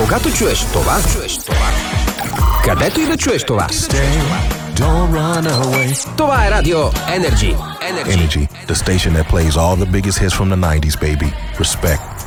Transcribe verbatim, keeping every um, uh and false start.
Когато чуеш това, чуеш това. Където и да чуеш това. Stay, don't run away. Това е Радио Energy. Energy, the station that plays all the biggest hits from the nineties, baby. Respect.